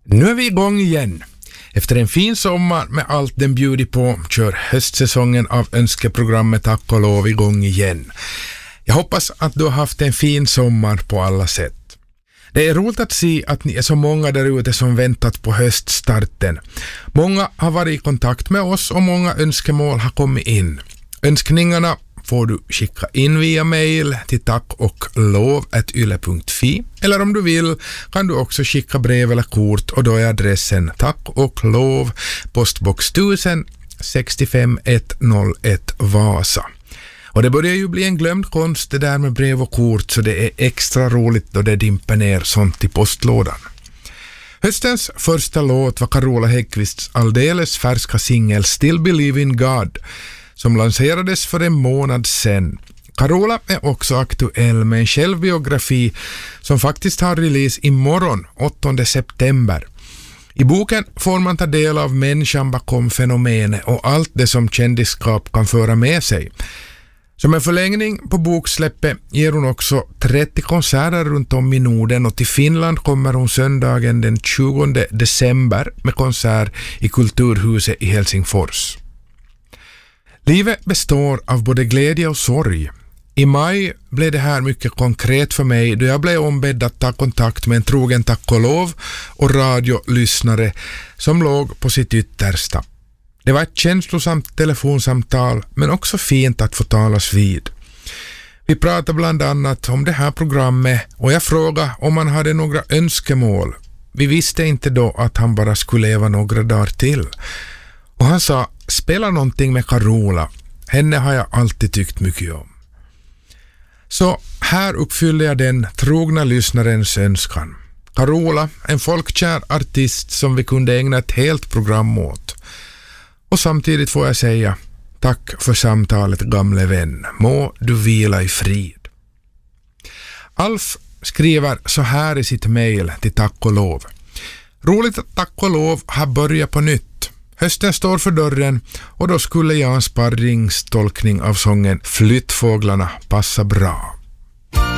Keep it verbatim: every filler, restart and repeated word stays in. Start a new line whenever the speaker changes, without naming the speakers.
Nu är vi igång igen. Efter en fin sommar med allt den bjuder på kör höstsäsongen av önskeprogrammet Tack och lov igång igen. Jag hoppas att du har haft en fin sommar på alla sätt. Det är roligt att se att ni är så många där ute som väntat på höststarten. Många har varit i kontakt med oss och många önskemål har kommit in. Önskningarna får du skicka in via mail till tack och lov at yle punkt fi, eller om du vill kan du också skicka brev eller kort, och då är adressen tack och lov, postbox tusen sextiofem etthundraett Vasa. Och det börjar ju bli en glömd konst det där med brev och kort, så det är extra roligt då det dimper ner sånt i postlådan. Höstens första låt var Carola Häggkvists alldeles färska singel Still Believe in God, som lanserades för en månad sedan. Carola är också aktuell med en självbiografi som faktiskt har release imorgon, åttonde september. I boken får man ta del av människan bakom fenomenet och allt det som kändisskap kan föra med sig. Som en förlängning på boksläppet ger hon också trettio konserter runt om i Norden, och till Finland kommer hon söndagen den tjugonde december med konsert i Kulturhuset i Helsingfors. Livet består av både glädje och sorg. I maj blev det här mycket konkret för mig då jag blev ombedd att ta kontakt med en trogen tack och lov och radiolyssnare som låg på sitt yttersta. Det var ett känslosamt telefonsamtal, men också fint att få talas vid. Vi pratade bland annat om det här programmet och jag frågade om han hade några önskemål. Vi visste inte då att han bara skulle leva några dagar till. Och han sa, spela någonting med Carola. Henne har jag alltid tyckt mycket om. Så här uppfyller jag den trogna lyssnarens önskan. Carola, en folkkär artist som vi kunde ägna ett helt program åt. Och samtidigt får jag säga, tack för samtalet gamle vän. Må du vila i frid. Alf skriver så här i sitt mejl till Tack och lov. Roligt att Tack och lov har börjat på nytt. Hösten står för dörren och då skulle Jans Sparrings tolkning av sången Flyttfåglarna passa bra.